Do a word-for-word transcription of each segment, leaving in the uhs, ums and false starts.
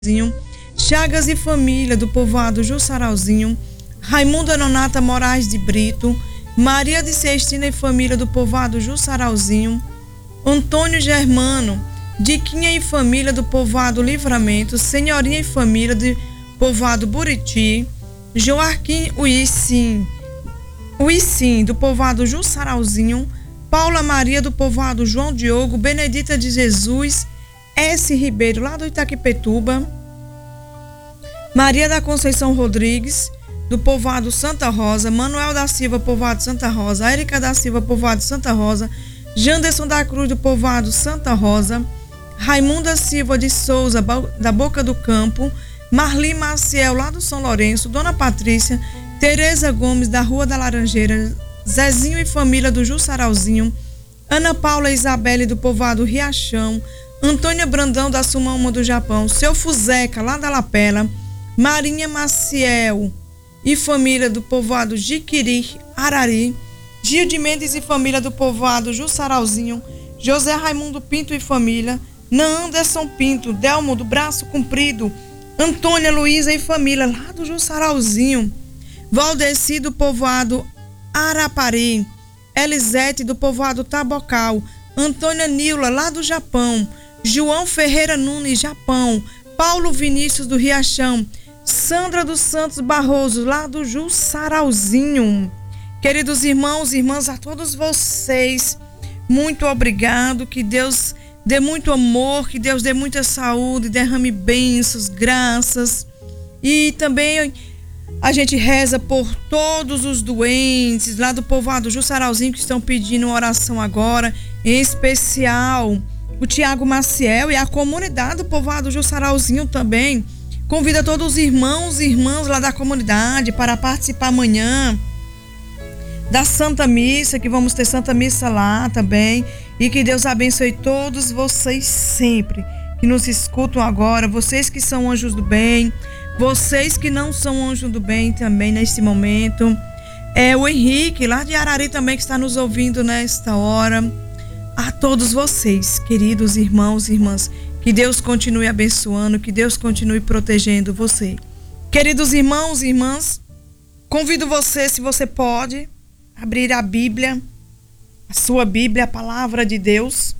Chagas e família do povoado Jussarauzinho, Raimundo Nonata Moraes de Brito, Maria de Cestina e família do povoado Jussarauzinho, Antônio Germano, Diquinha e família do povoado Livramento, Senhorinha e família do povoado Buriti, Joaquim Uissim, Uissim do povoado Jussarauzinho, Paula Maria do povoado João Diogo, Benedita de Jesus, S. Ribeiro lá do Itaquepetuba, Maria da Conceição Rodrigues do povoado Santa Rosa, Manuel da Silva, povoado Santa Rosa, Érica da Silva, povoado Santa Rosa, Janderson da Cruz do povoado Santa Rosa, Raimunda Silva de Souza da Boca do Campo, Marli Maciel lá do São Lourenço, Dona Patrícia, Tereza Gomes da Rua da Laranjeira, Zezinho e família do Jussarauzinho, Ana Paula Isabelle do povoado Riachão, Antônia Brandão da Sumauma do Japão, Seu Fuzeca lá da Lapela, Marinha Maciel e família do povoado Jiquiri, Arari, Gil de Mendes e família do povoado Jussarauzinho, José Raimundo Pinto e família, Nan Anderson Pinto, Delmo do Braço Comprido, Antônia Luísa e família lá do Jussarauzinho, Valdeci do povoado Arapari, Elisete do povoado Tabocal, Antônia Nila lá do Japão, João Ferreira Nunes, Japão, Paulo Vinícius do Riachão, Sandra dos Santos Barroso lá do Jussarauzinho. Queridos irmãos e irmãs, a todos vocês, muito obrigado, que Deus dê muito amor, que Deus dê muita saúde, derrame bênçãos, graças. E também a gente reza por todos os doentes lá do povoado Jussarauzinho que estão pedindo oração agora, em especial o Tiago Maciel e a comunidade do povoado Jussarauzinho também. Convida todos os irmãos e irmãs lá da comunidade para participar amanhã da Santa Missa, que vamos ter Santa Missa lá também. E que Deus abençoe todos vocês sempre que nos escutam agora, vocês que são anjos do bem, vocês que não são anjos do bem também neste momento. É o Henrique lá de Arari também que está nos ouvindo nesta hora. A todos vocês, queridos irmãos e irmãs, que Deus continue abençoando, que Deus continue protegendo você. Queridos irmãos e irmãs, convido você, se você pode, abrir a Bíblia, a sua Bíblia, a palavra de Deus,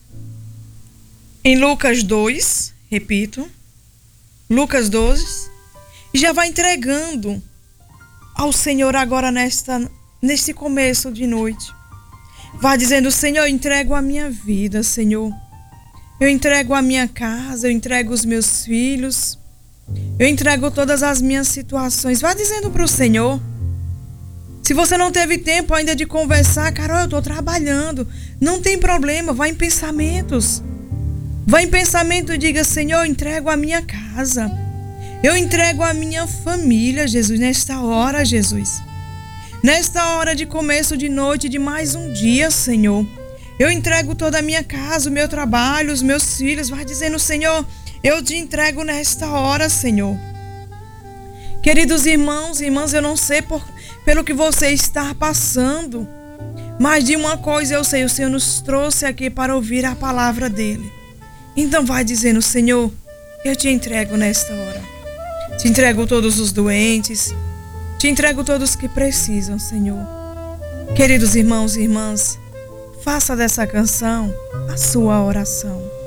em Lucas dois, repito, Lucas dois, e já vai entregando ao Senhor agora nesta, neste começo de noite. Vai dizendo: Senhor, eu entrego a minha vida, Senhor. Eu entrego a minha casa, eu entrego os meus filhos, eu entrego todas as minhas situações. Vai dizendo para o Senhor. Se você não teve tempo ainda de conversar, Carol, eu estou trabalhando. Não tem problema, vai em pensamentos. Vai em pensamento e diga: Senhor, eu entrego a minha casa. Eu entrego a minha família, Jesus, nesta hora, Jesus. Nesta hora de começo de noite de mais um dia, Senhor. Eu entrego toda a minha casa, o meu trabalho, os meus filhos. Vai dizendo: Senhor, eu te entrego nesta hora, Senhor. Queridos irmãos e irmãs, eu não sei por, pelo que você está passando, mas de uma coisa eu sei: o Senhor nos trouxe aqui para ouvir a palavra dele. Então vai dizendo: Senhor, eu te entrego nesta hora. Te entrego todos os doentes, te entrego todos que precisam, Senhor. Queridos irmãos e irmãs, faça dessa canção a sua oração.